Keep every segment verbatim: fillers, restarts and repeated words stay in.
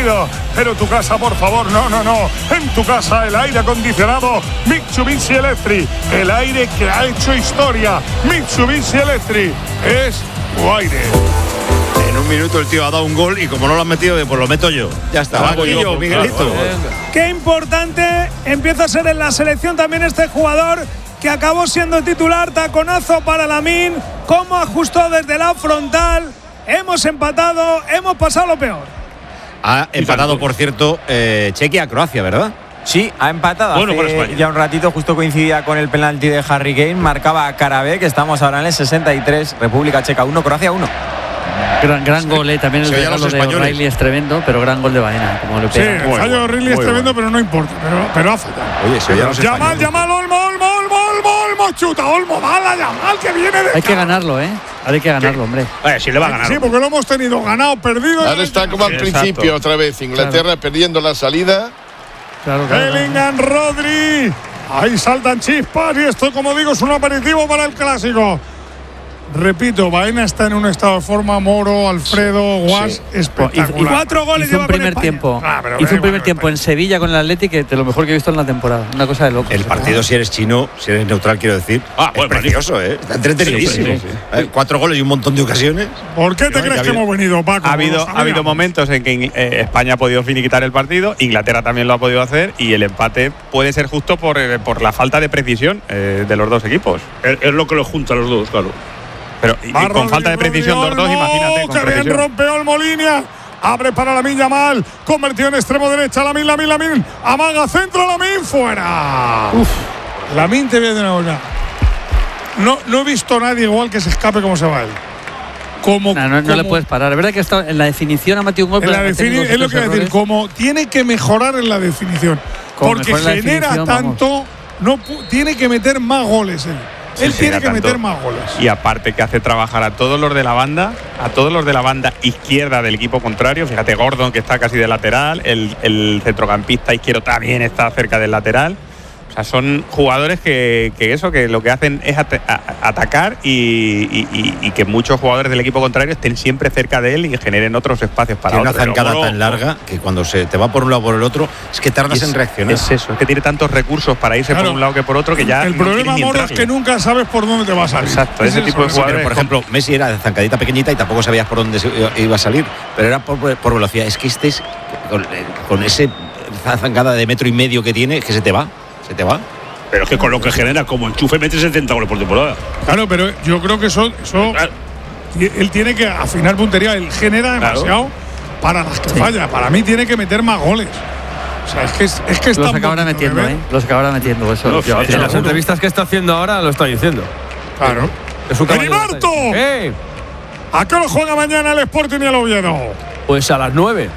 vida. Pero tu casa, por favor, no, no, no. En tu casa, el aire acondicionado Mitsubishi Electric. El aire que ha hecho historia. Mitsubishi Electric. Es tu aire. En un minuto el tío ha dado un gol y como no lo han metido, pues lo meto yo. Ya está. Va aquí yo, Miguelito. Claro, qué importante empieza a ser en la selección también este jugador que acabó siendo titular. Taconazo para Lamine. Cómo ajustó desde la frontal. Hemos empatado, hemos pasado lo peor. Ha empatado, por cierto, eh, Chequia a Croacia, ¿verdad? Sí, ha empatado. Bueno, hace ya un ratito, justo coincidía con el penalti de Harry Kane. Marcaba Karabé, que estamos ahora en el sesenta y tres. República Checa uno, Croacia uno. Gran, gran gol, eh. También el regalo de O'Reilly es tremendo, pero gran gol de Baena. Como le sí, el fallo de O'Reilly es tremendo, bueno. Pero no importa. Pero, pero ha fallado. Oye, se oye Yamal, Yamal, Olmo, Olmo, Olmo, Olmo, Olmo, chuta, Olmo, mala, Yamal, que viene de. Hay que ganarlo, ¿eh? Hay que ganarlo, hombre. Vale, sí le va a ganar. Sí, porque lo hemos tenido ganado, perdido. Ahora está como al sí, principio, exacto. Otra vez. Inglaterra claro. Perdiendo la salida. Claro, claro, Bellingham, claro. Rodri. Ahí saltan chispas y esto, como digo, es un aperitivo para el clásico. Repito, Baena está en un estado de forma, Moro, Alfredo, Guas, sí. Espectacular. Y, y cuatro goles hizo un primer tiempo. Ah, hizo un primer tiempo en Sevilla con el Atlético, que de lo mejor que he visto en la temporada. Una cosa de loco. El partido, si eres chino, si eres neutral, quiero decir, ah, es bueno, precioso, ¿eh? Está entretenidísimo. Sí, sí, sí. Eh, cuatro goles y un montón de ocasiones. ¿Por qué te crees que hemos venido, Paco? Ha habido, ha habido momentos en que eh, España ha podido finiquitar el partido, Inglaterra también lo ha podido hacer y el empate puede ser justo por, eh, por la falta de precisión eh, de los dos equipos. Es, es lo que los junta a los dos, claro. Pero y, y con Rodri, falta de precisión Rodri, dos, dos, imagínate. Con que bien rompe Olmo línea. Abre para Lamine Yamal. Convertido en extremo derecha. Lamine, Lamine, Lamine. Amaga centro, Lamine fuera. Uf. Lamine te viene una. No, no he visto a nadie igual que se escape como se va él. Como, no, no, no como, le puedes parar. Es verdad que está en la definición ha metido un gol. En la defini- es lo que voy a decir. Como tiene que mejorar en la definición. Porque genera tanto. No, tiene que meter más goles él. Sí, Él tiene que tanto. meter más goles. Y aparte que hace trabajar a todos los de la banda, a todos los de la banda izquierda del equipo contrario. Fíjate, Gordon, que está casi de lateral, el, el centrocampista izquierdo también está cerca del lateral. O sea, son jugadores que, que eso, que lo que hacen es at- a- atacar y, y, y, y que muchos jugadores del equipo contrario estén siempre cerca de él y generen otros espacios para tiene otros. Tiene una zancada Pero, tan larga que cuando se te va por un lado o por el otro, es que tardas es, en reaccionar. Es eso, es que tiene tantos recursos para irse claro. por un lado que por otro que ya. El no problema, Moro, es que nunca sabes por dónde te va a salir. Exacto, ese tipo de jugadores. Pero, por ejemplo, Messi era de zancadita pequeñita y tampoco sabías por dónde iba a salir, pero era por, por velocidad. Es que este es, con, con ese zancada de metro y medio que tiene, es que se te va, se te va. Pero es que con lo que genera, como enchufe, mete setenta goles por temporada. Claro, pero yo creo que eso, eso claro. Él tiene que afinar puntería. Él genera demasiado claro. para las que sí. falla. Para mí tiene que meter más goles. O sea, es que es, es que los acabará metiendo, ¿eh? Los acabará metiendo. Eso. No, yo, en las entrevistas que está haciendo ahora lo está diciendo. Claro. Es un ¡Heriberto! ¡Eh! ¿A qué hora juega mañana el Sporting y el Oviedo? Pues a las nueve.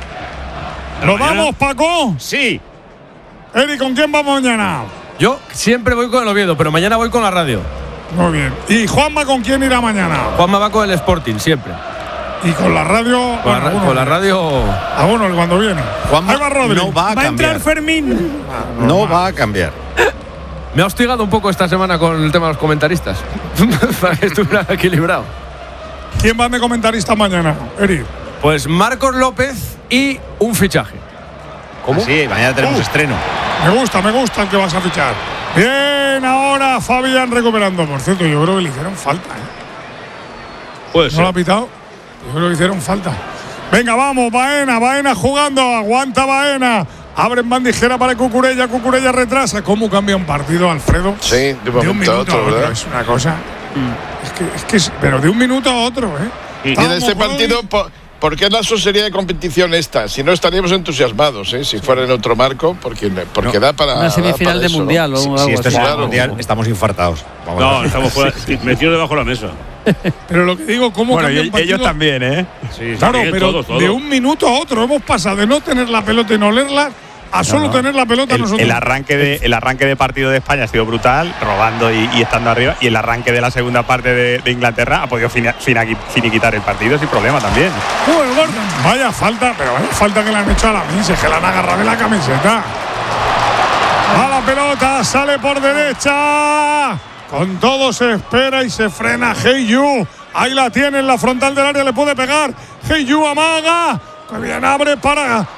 ¿Nos vamos, Paco? Sí. Eri, ¿con quién vamos mañana? Yo siempre voy con el Oviedo, pero mañana voy con la radio. Muy bien. ¿Y Juanma con quién irá mañana? Juanma va con el Sporting, siempre. ¿Y con la radio? Con, bueno, la, ra- con la radio… Ah, bueno, cuando viene. Juanma va Rodri. no va a va cambiar. Va a entrar Fermín. No, no va a cambiar. Me ha hostigado un poco esta semana con el tema de los comentaristas. Para que estuviera equilibrado. ¿Quién va de comentarista mañana, Eri? Pues Marcos López y un fichaje. ¿Cómo? Sí, mañana tenemos uh. estreno. Me gusta, me gusta el que vas a fichar. Bien, ahora Fabián recuperando. Por cierto, yo creo que le hicieron falta, ¿eh? Puede ¿No ser. lo ha pitado? Yo creo que hicieron falta. Venga, vamos, Baena, Baena jugando. Aguanta Baena. Abren bandijera para Cucurella. Cucurella retrasa. ¿Cómo cambia un partido, Alfredo? Sí, de, de un minuto a otro, otro ¿verdad? Es una cosa. Mm. Es, que, es que es, pero de un minuto a otro, ¿eh? Y en este partido… Po- ¿Por qué la sería de competición esta? Si no estaríamos entusiasmados, ¿eh? Si fuera en otro marco, porque, porque no, da para… Una semifinal para de eso, mundial, ¿no? o si, algo si esto así. es Claro. mundial, estamos infartados. Vamos no, estamos fuera, metidos debajo de la mesa. Pero lo que digo, ¿cómo bueno, cambia un partido? Ellos también, ¿eh? Sí, claro, sí, pero todos, todos. de un minuto a otro hemos pasado de no tener la pelota y no olerla a solo no, no. tener la pelota el, nosotros. El arranque, de, el arranque de partido de España ha sido brutal, robando y, y estando arriba. Y el arranque de la segunda parte de, de Inglaterra ha podido fina, fina, finiquitar el partido sin problema también. Uy, Gordon. Vaya falta, pero vaya falta que le han hecho a la Mince, que la han agarrado de la camiseta. A la pelota, sale por derecha. Con todo se espera y se frena Hey Yu. Ahí la tiene en la frontal del área, le puede pegar. Hey Yu amaga. Que bien abre para